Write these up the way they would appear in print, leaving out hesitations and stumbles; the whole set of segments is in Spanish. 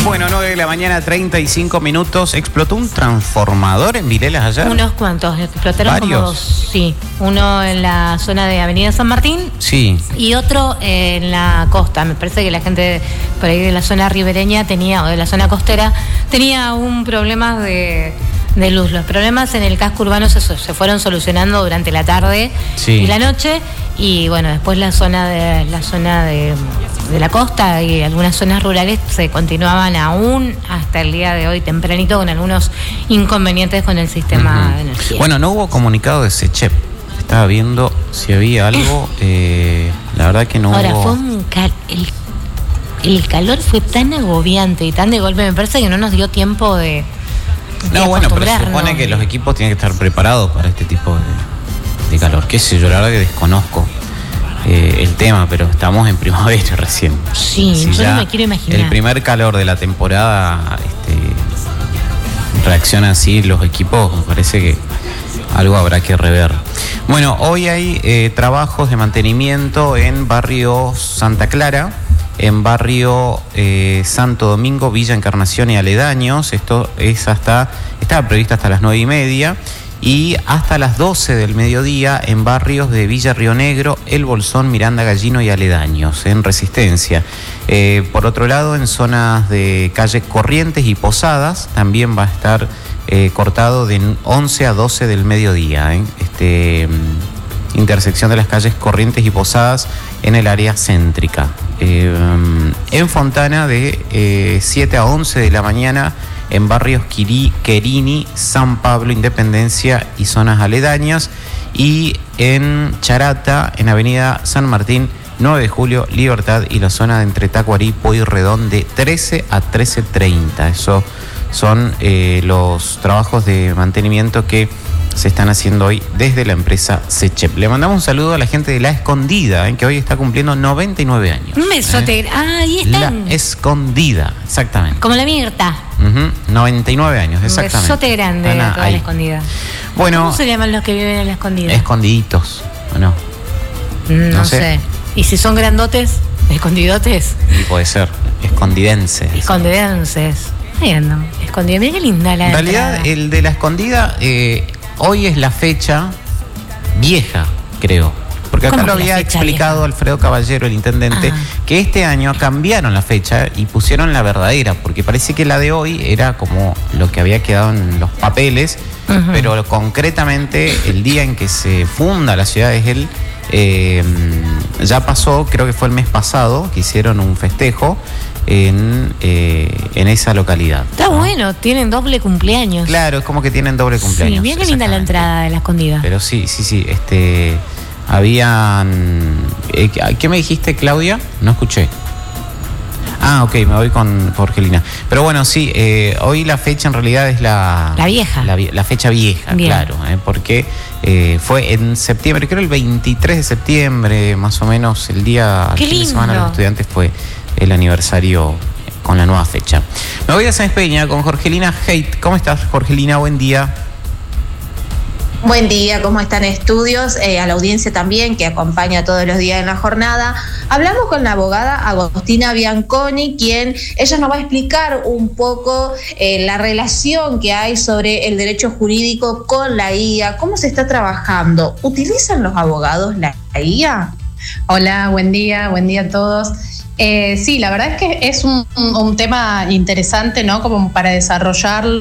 Bueno, 9 de la mañana, 35 minutos. ¿Explotó un transformador en Vilelas ayer? Unos cuantos, explotaron. ¿Varios? Como dos. Sí, uno en la zona de Avenida San Martín. Sí. Y otro en la costa. Me parece que la gente por ahí de la zona ribereña tenía, o de la zona costera, tenía un problema de luz. Los problemas en el casco urbano se fueron solucionando durante la tarde y la noche. Y bueno, después la zona de la costa y algunas zonas rurales se continuaban aún hasta el día de hoy tempranito con algunos inconvenientes con el sistema de energía. Bueno, no hubo comunicado de SECHEP. Estaba viendo si había algo. La verdad que no hubo. Ahora, fue el calor fue tan agobiante y tan de golpe, me parece que no nos dio tiempo de bueno, pero se supone que los equipos tienen que estar preparados para este tipo de calor. Qué sé yo, la verdad que desconozco el tema, pero estamos en primavera recién. Sí, yo no me quiero imaginar. El primer calor de la temporada reacciona así los equipos, me parece que algo habrá que rever. Bueno, hoy hay trabajos de mantenimiento en barrio Santa Clara, en barrio Santo Domingo, Villa Encarnación y aledaños. Esto estaba previsto hasta las 9:30 y hasta las 12 del mediodía en barrios de Villa Río Negro, El Bolsón, Miranda Gallino y aledaños, en Resistencia. Por otro lado, en zonas de calle Corrientes y Posadas también va a estar cortado de 11 a 12 del mediodía. Intersección de las calles Corrientes y Posadas en el área céntrica. En Fontana de 7 a 11 de la mañana en barrios Querini, San Pablo, Independencia y zonas aledañas. Y en Charata, en avenida San Martín, 9 de julio, Libertad y la zona de entre Tacuarí, Pueyrredón de 13 a 13:30. Eso son los trabajos de mantenimiento que se están haciendo hoy desde la empresa SECHEP. Le mandamos un saludo a la gente de La Escondida, que hoy está cumpliendo 99 años. Un besote. Ahí están. La Escondida, exactamente. Como la Mirta. 99 años, exactamente. Un besote grande a toda La Escondida. Bueno, ¿cómo se llaman los que viven en La Escondida? Escondiditos, ¿o no? No sé. ¿Y si son grandotes? ¿Escondidotes? Y puede ser. Escondidenses. Escondidenses. Ahí ando. Escondida. Mira qué linda la En realidad, entrada. El de La Escondida, hoy es la fecha vieja, creo. Porque acá lo había explicado vieja? Alfredo Caballero, el intendente, que este año cambiaron la fecha y pusieron la verdadera, porque parece que la de hoy era como lo que había quedado en los papeles, pero concretamente el día en que se funda la ciudad es ya pasó, creo que fue el mes pasado, que hicieron un festejo en esa localidad. Está bueno, tienen doble cumpleaños. Claro, es como que tienen doble cumpleaños. Sí, bien que linda la entrada de La Escondida. Pero sí, habían... ¿Qué me dijiste, Claudia? No escuché. Ok, me voy con Jorgelina. Pero bueno, sí, hoy la fecha en realidad es la vieja. La fecha vieja, bien. Claro, porque fue en septiembre, creo el 23 de septiembre, más o menos, el día, Qué el fin lindo. de semana de los estudiantes fue el aniversario con la nueva fecha. Me voy a Sáenz Peña con Jorgelina Haidt. ¿Cómo estás, Jorgelina? Buen día. Buen día, ¿cómo están estudios? A la audiencia también que acompaña todos los días en la jornada. Hablamos con la abogada Agostina Bianconi, ella nos va a explicar un poco la relación que hay sobre el derecho jurídico con la IA, cómo se está trabajando. ¿Utilizan los abogados la IA? Hola, buen día a todos. Sí, la verdad es que es un tema interesante, ¿no? Como para desarrollarlo.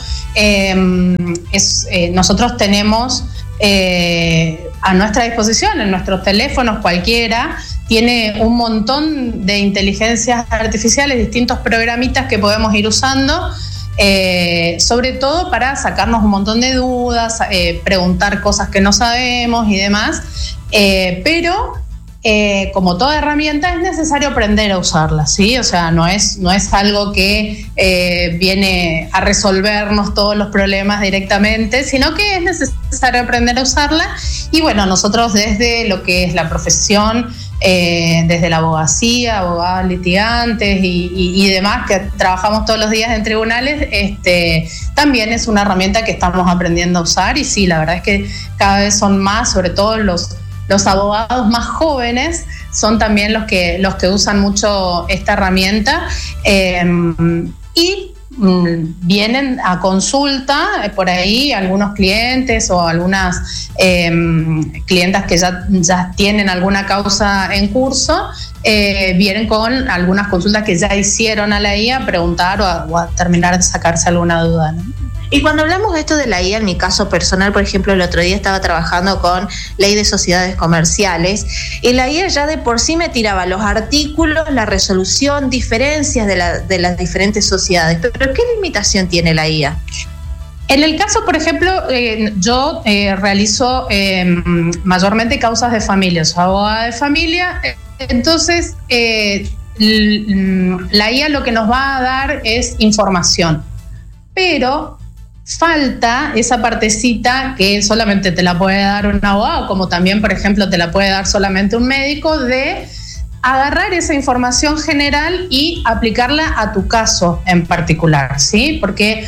Nosotros tenemos a nuestra disposición, en nuestros teléfonos cualquiera, tiene un montón de inteligencias artificiales, distintos programitas que podemos ir usando, sobre todo para sacarnos un montón de dudas, preguntar cosas que no sabemos y demás, pero como toda herramienta es necesario aprender a usarla, ¿sí? O sea, no es algo que viene a resolvernos todos los problemas directamente, sino que es necesario aprender a usarla. Y bueno, nosotros desde lo que es la profesión, desde la abogacía, abogados litigantes y demás, que trabajamos todos los días en tribunales, también es una herramienta que estamos aprendiendo a usar. Y sí, la verdad es que cada vez son más, sobre todo los abogados más jóvenes, son también los que usan mucho esta herramienta y vienen a consulta por ahí algunos clientes o algunas clientas que ya tienen alguna causa en curso, vienen con algunas consultas que ya hicieron a la IA a preguntar o a terminar de sacarse alguna duda, ¿no? Y cuando hablamos de esto de la IA, en mi caso personal, por ejemplo, el otro día estaba trabajando con ley de sociedades comerciales y la IA ya de por sí me tiraba los artículos, la resolución, diferencias de las diferentes sociedades. ¿Pero qué limitación tiene la IA? En el caso, por ejemplo, yo realizo mayormente causas de familia, soy abogada de familia, entonces la IA lo que nos va a dar es información, pero falta esa partecita que solamente te la puede dar un abogado, como también, por ejemplo, te la puede dar solamente un médico, de agarrar esa información general y aplicarla a tu caso en particular, ¿sí? Porque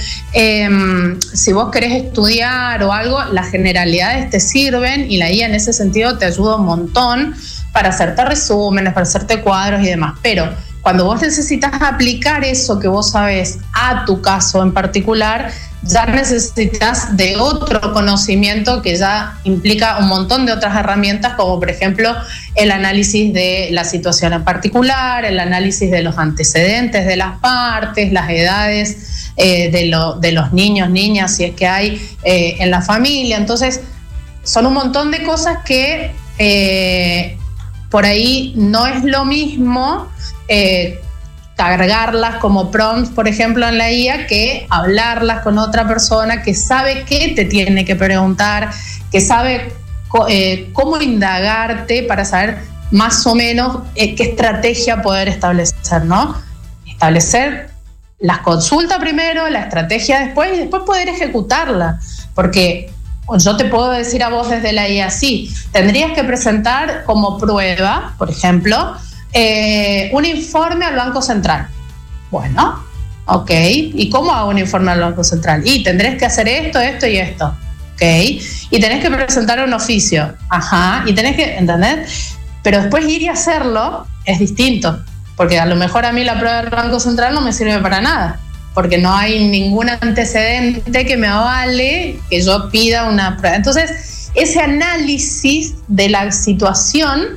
si vos querés estudiar o algo, las generalidades te sirven y la IA en ese sentido te ayuda un montón para hacerte resúmenes, para hacerte cuadros y demás, pero cuando vos necesitas aplicar eso que vos sabés a tu caso en particular, ya necesitas de otro conocimiento que ya implica un montón de otras herramientas, como por ejemplo el análisis de la situación en particular, el análisis de los antecedentes de las partes, las edades de los niños, niñas, si es que hay en la familia. Entonces, son un montón de cosas que por ahí no es lo mismo cargarlas como prompts, por ejemplo, en la IA, que hablarlas con otra persona que sabe qué te tiene que preguntar, que sabe cómo indagarte para saber más o menos qué estrategia poder establecer, ¿no? Establecer las consultas primero, la estrategia después y después poder ejecutarla, porque yo te puedo decir a vos desde la IA, sí, tendrías que presentar como prueba, por ejemplo, un informe al Banco Central. Bueno, ok. ¿Y cómo hago un informe al Banco Central? Y tendrás que hacer esto, esto y esto. Ok. Y tenés que presentar un oficio. Ajá. Y tenés que, ¿entendés? Pero después ir y hacerlo es distinto. Porque a lo mejor a mí la prueba del Banco Central no me sirve para nada. Porque no hay ningún antecedente que me avale que yo pida una prueba. Entonces, ese análisis de la situación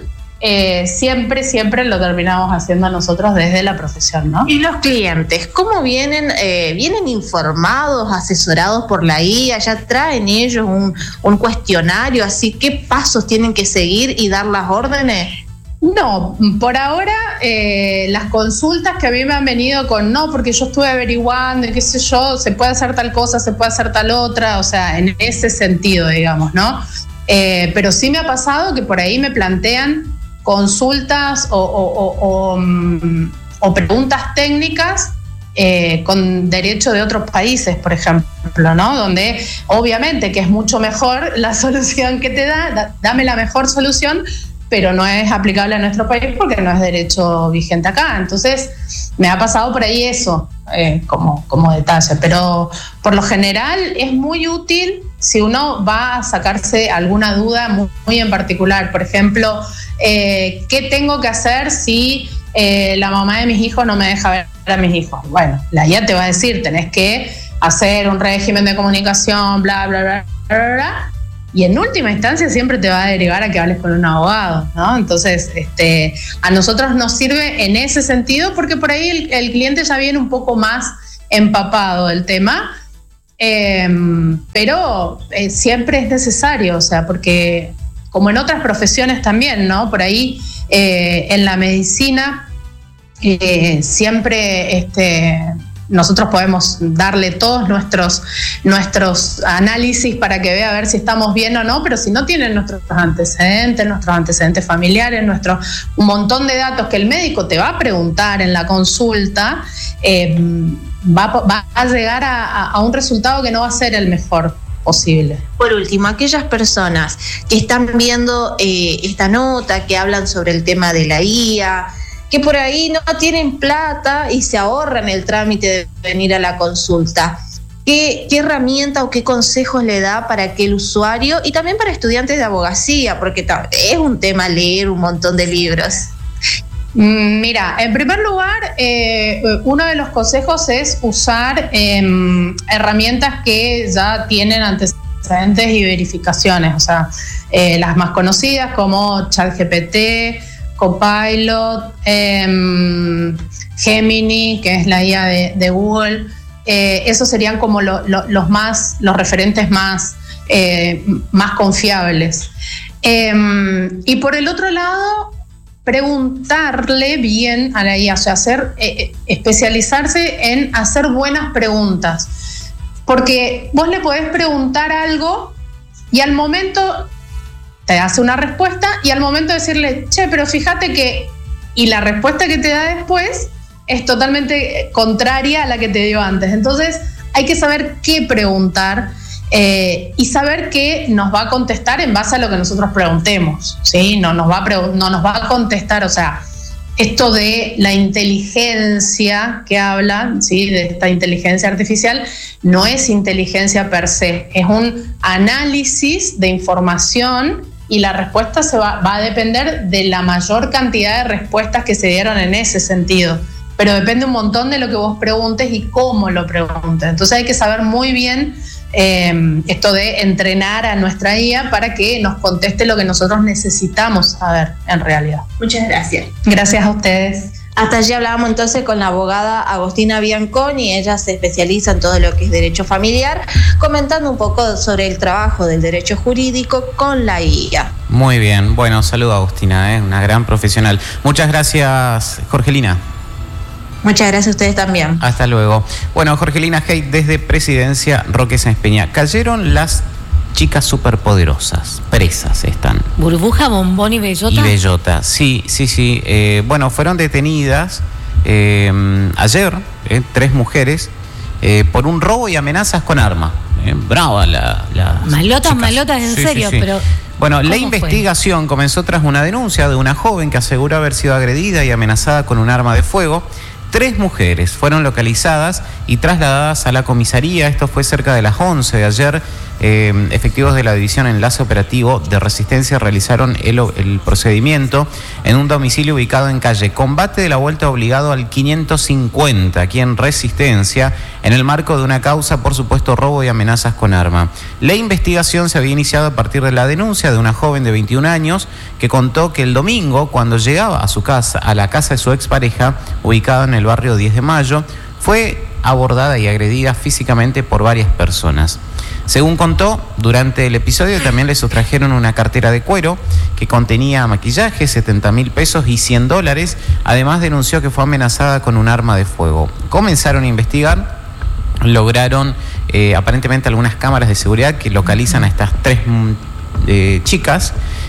siempre lo terminamos haciendo nosotros desde la profesión, ¿no? ¿Y los clientes cómo vienen? ¿Vienen informados, asesorados por la IA? ¿Ya traen ellos un cuestionario así? ¿Qué pasos tienen que seguir y dar las órdenes? No, por ahora las consultas que a mí me han venido con no, porque yo estuve averiguando y qué sé yo, se puede hacer tal cosa, se puede hacer tal otra, o sea, en ese sentido, digamos, ¿no? Pero sí me ha pasado que por ahí me plantean consultas o preguntas técnicas con derecho de otros países, por ejemplo, ¿no? Donde obviamente que es mucho mejor la solución que te dame la mejor solución, pero no es aplicable a nuestro país porque no es derecho vigente acá. Entonces, me ha pasado por ahí eso como detalle, pero por lo general es muy útil si uno va a sacarse alguna duda muy en particular. Por ejemplo, ¿qué tengo que hacer si la mamá de mis hijos no me deja ver a mis hijos? Bueno, la IA te va a decir, tenés que hacer un régimen de comunicación, bla, bla, bla, bla, bla. Y en última instancia siempre te va a derivar a que hables con un abogado, ¿no? Entonces, a nosotros nos sirve en ese sentido porque por ahí el cliente ya viene un poco más empapado del tema, pero siempre es necesario, o sea, porque como en otras profesiones también, ¿no? Por ahí en la medicina siempre nosotros podemos darle todos nuestros análisis para que vea a ver si estamos bien o no, pero si no tienen nuestros antecedentes familiares, un montón de datos que el médico te va a preguntar en la consulta, va a llegar a un resultado que no va a ser el mejor posible. Por último, aquellas personas que están viendo esta nota, que hablan sobre el tema de la IA, que por ahí no tienen plata y se ahorran el trámite de venir a la consulta, ¿qué herramienta o qué consejos le da para que el usuario, y también para estudiantes de abogacía, porque es un tema leer un montón de libros? Mira, en primer lugar, uno de los consejos es usar herramientas que ya tienen antecedentes y verificaciones, o sea, las más conocidas como ChatGPT, Copilot, Gemini, que es la IA de Google. Esos serían como los referentes más confiables. Y por el otro lado, preguntarle bien a la IA, o sea, especializarse en hacer buenas preguntas. Porque vos le podés preguntar algo y al momento te hace una respuesta, y al momento de decirle, che, pero fíjate que... Y la respuesta que te da después es totalmente contraria a la que te dio antes. Entonces hay que saber qué preguntar y saber que nos va a contestar en base a lo que nosotros preguntemos, ¿sí? No nos va a contestar, o sea, esto de la inteligencia que hablan, ¿sí? De esta inteligencia artificial, no es inteligencia per se, es un análisis de información, y la respuesta va a depender de la mayor cantidad de respuestas que se dieron en ese sentido. Pero depende un montón de lo que vos preguntes y cómo lo preguntes. Entonces hay que saber muy bien esto de entrenar a nuestra IA para que nos conteste lo que nosotros necesitamos saber en realidad. Muchas gracias. Gracias a ustedes. Hasta allí hablábamos entonces con la abogada Agostina Bianconi. Ella se especializa en todo lo que es derecho familiar, comentando un poco sobre el trabajo del derecho jurídico con la IA. Muy bien, bueno, saludo a Agostina, una gran profesional. Muchas gracias, Jorgelina. Muchas gracias a ustedes también. Hasta luego. Bueno, Jorgelina Hey, desde Presidencia Roque Sáenz Peña. Cayeron las chicas superpoderosas, presas están. Burbuja, Bombón y Bellota. Y Bellota, sí. Bueno, fueron detenidas ayer 3 mujeres por un robo y amenazas con arma. Brava la malotas, en serio, sí. Pero... Bueno, la investigación comenzó tras una denuncia de una joven que aseguró haber sido agredida y amenazada con un arma de fuego. 3 mujeres fueron localizadas y trasladadas a la comisaría. Esto fue cerca de las 11 de ayer. Efectivos de la División Enlace Operativo de Resistencia realizaron el procedimiento en un domicilio ubicado en calle Combate de la Vuelta Obligado al 550, aquí en Resistencia, en el marco de una causa por supuesto robo y amenazas con arma. La investigación se había iniciado a partir de la denuncia de una joven de 21 años que contó que el domingo, cuando llegaba a su casa, a la casa de su expareja, ubicada en el barrio 10 de Mayo, fue abordada y agredida físicamente por varias personas. Según contó, durante el episodio también le sustrajeron una cartera de cuero que contenía maquillaje, 70.000 pesos y $100. Además denunció que fue amenazada con un arma de fuego. Comenzaron a investigar, lograron aparentemente algunas cámaras de seguridad que localizan a estas 3 chicas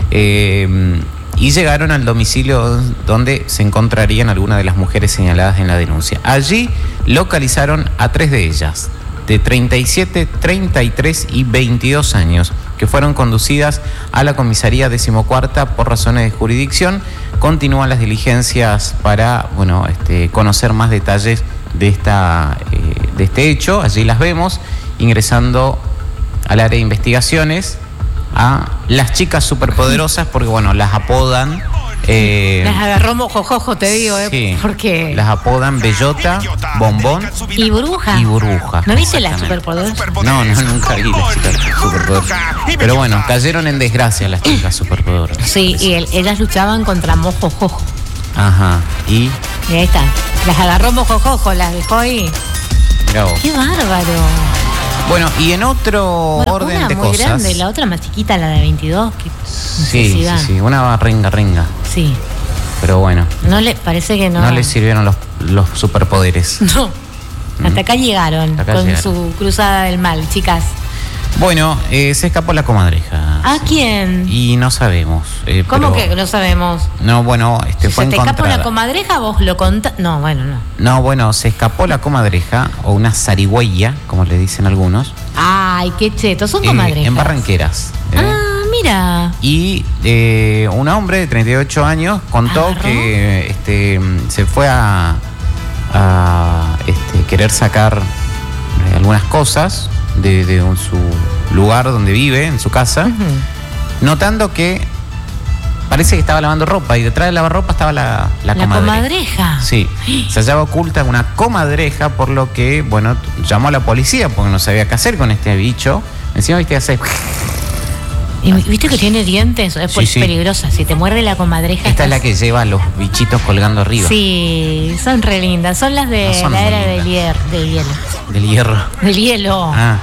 y llegaron al domicilio donde se encontrarían algunas de las mujeres señaladas en la denuncia. Allí localizaron a 3 de ellas, de 37, 33 y 22 años, que fueron conducidas a la comisaría 14ª por razones de jurisdicción. Continúan las diligencias para conocer más detalles de este hecho. Allí las vemos ingresando al área de investigaciones a las chicas superpoderosas, porque las apodan. Las agarró mojojojo, te digo, sí, porque las apodan Bellota, Bombón y Burbuja. ¿No viste las superpoderosas? No, nunca vi las chicas superpoderosas. Pero bueno, cayeron en desgracia las chicas superpoderosas. Sí, y ellas luchaban contra mojojojo. Ajá, y ahí está. Las agarró mojojojo, las dejó ahí. ¡Qué bárbaro! Bueno, y en otro orden de cosas. Una muy grande, la otra más chiquita, la de 22. Sí, una renga. Sí. Pero bueno. Parece que no. No les sirvieron los superpoderes. No. Hasta acá llegaron su cruzada del mal, chicas. Bueno, se escapó la comadreja. ¿A quién? Y no sabemos. ¿Cómo que no sabemos? No, fue encontrada. ¿Se te escapó la comadreja? ¿Vos lo contás? No, No, se escapó la comadreja, o una zarigüeya, como le dicen algunos. Ay, qué cheto, son comadrejas. En Barranqueras. Ah, mira. Y un hombre de 38 años contó que se fue a querer sacar algunas cosas de su lugar donde vive, en su casa, notando que parece que estaba lavando ropa y detrás del lavarropa estaba la comadreja. Sí, se hallaba oculta una comadreja, por lo que, bueno, llamó a la policía porque no sabía qué hacer con este bicho. Encima, viste, hace... ¿Y viste que tiene dientes? Es peligrosa. Si te muerde la comadreja... Esta es la que lleva los bichitos colgando arriba. Sí, son re lindas. Son las de la era del hielo. Del hierro. Del hielo. Ah.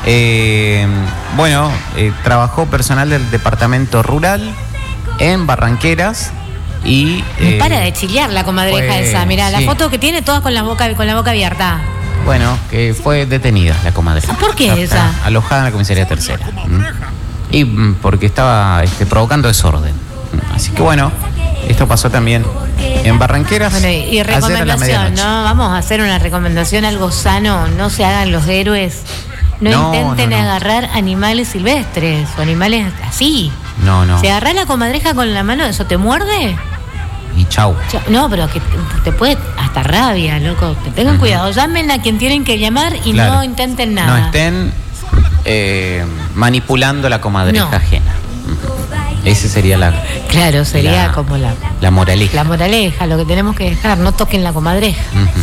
Bueno, trabajó personal del departamento rural en Barranqueras y... para de chilear la comadreja esa. Mirá, la foto que tiene todas con la boca abierta. Bueno, que fue detenida la comadreja. ¿Por qué esa? Alojada en la comisaría tercera. Y porque estaba provocando desorden. Así que bueno, esto pasó también en Barranqueras. Bueno, y recomendación, ¿no? Vamos a hacer una recomendación, algo sano. No se hagan los héroes. No intenten agarrar animales silvestres o animales así. No. Si agarrás la comadreja con la mano, ¿eso te muerde? Y chau. No, pero que te puede hasta rabia, loco. Que tengan cuidado. Llamen a quien tienen que llamar y no intenten nada. No estén manipulando la comadreja ajena. Ese sería como la moraleja. La moraleja, lo que tenemos que dejar, no toquen la comadreja.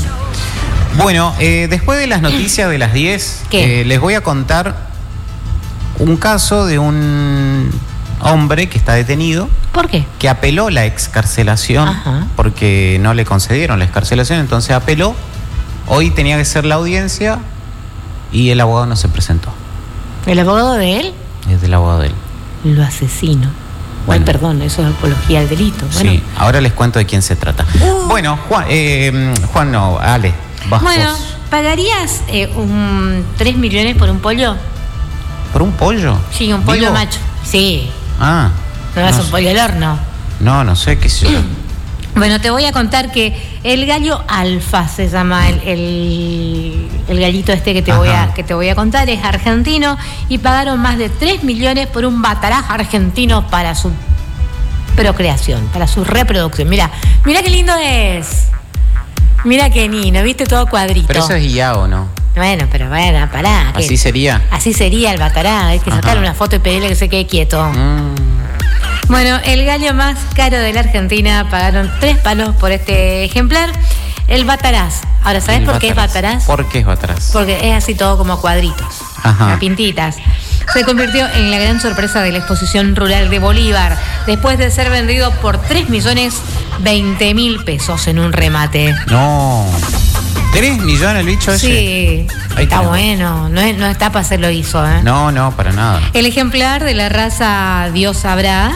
Bueno, después de las noticias de las 10, les voy a contar un caso de un hombre que está detenido. ¿Por qué? Que apeló la excarcelación porque no le concedieron la excarcelación, entonces apeló. Hoy tenía que ser la audiencia y el abogado no se presentó. ¿El abogado de él? Es del abogado de él. Lo asesino. Bueno. Ay, perdón, eso es apología al delito. Bueno. Sí, ahora les cuento de quién se trata. Bueno, Juan no, Ale. Bueno, ¿pagarías 3 millones por un pollo? ¿Por un pollo? Sí, un pollo macho. Sí. Ah. ¿No es un pollo al horno? No sé qué es. Bueno, te voy a contar que el gallo alfa se llama el gallito que te voy a contar, es argentino y pagaron más de 3 millones por un bataraj argentino para su procreación, para su reproducción. Mira qué lindo es. Mira qué lindo, viste, todo cuadrito. Pero eso es guiado, ¿no? Bueno, pará. ¿Así sería? Así sería el bataraj, hay que sacarle una foto y pedirle que se quede quieto. Bueno, el gallo más caro de la Argentina, pagaron 3 palos por este ejemplar. El bataraz. Ahora, ¿sabes por qué es bataraz? ¿Por qué es bataraz? Porque es así todo como cuadritos, a pintitas. Se convirtió en la gran sorpresa de la exposición rural de Bolívar, después de ser vendido por 3.020.000 pesos en un remate. No. ¿3 millones el bicho ese? Sí. Está bueno, no está para hacerlo guiso, ¿eh? No, para nada. El ejemplar de la raza Dios sabrá.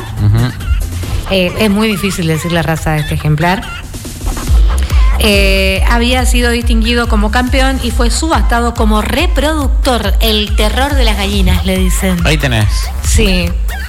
Es muy difícil decir la raza de este ejemplar. Había sido distinguido como campeón y fue subastado como reproductor. El terror de las gallinas, le dicen. Ahí tenés. Sí.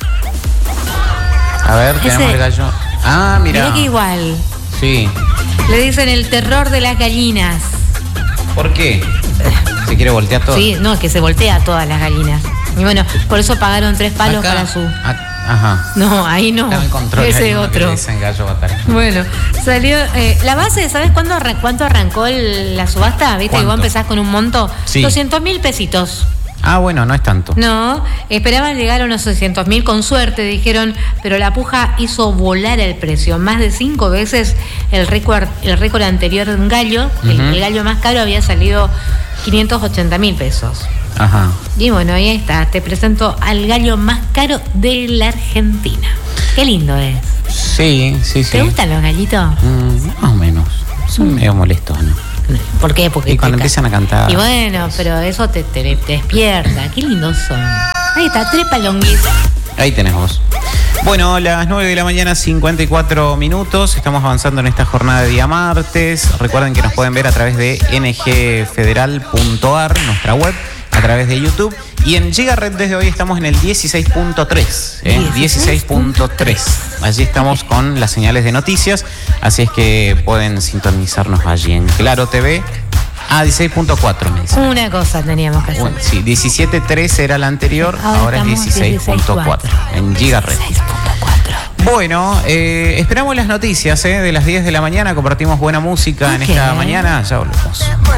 A ver, tenemos el gallo. Ah, mirá que igual. Sí. Le dicen el terror de las gallinas. ¿Por qué? ¿Se quiere voltear todo? Sí, no, es que se voltea todas las gallinas. Y bueno, por eso pagaron 3 palos para su... Ajá. No, ahí no. Ese otro. Bueno, salió... la base, ¿sabes cuánto arrancó la subasta? ¿Viste? Y vos empezás con un monto. Sí. 200.000 pesitos. Ah, bueno, no es tanto. No, esperaban llegar a unos 600.000 con suerte, dijeron, pero la puja hizo volar el precio. Más de 5 veces el récord anterior de un gallo. El gallo más caro había salido 580.000 pesos. Ajá. Y bueno, ahí está, te presento al gallo más caro de la Argentina. Qué lindo es. Sí. ¿Te gustan los gallitos? Más o menos. Son medio molestos, ¿no? ¿Por qué? Porque y cuando empiezan a cantar. Y bueno, pero eso te despierta. Qué lindos son. Ahí está, 3 palonguis. Ahí tenés vos. Bueno, las 9 de la mañana, 54 minutos. Estamos avanzando en esta jornada de día martes. Recuerden que nos pueden ver a través de ngfederal.ar, nuestra web, a través de YouTube. Y en Gigaret desde hoy estamos en el 16.3. 16.3. Allí estamos con las señales de noticias. Así es que pueden sintonizarnos allí en Claro TV. 16.4 me dicen. Una cosa teníamos que hacer. Bueno, sí, 17.3 era la anterior, ahora es 16.4 en Gigaret. 16.4. Bueno, esperamos las noticias de las 10 de la mañana. Compartimos buena música en esta mañana. Ya volvemos.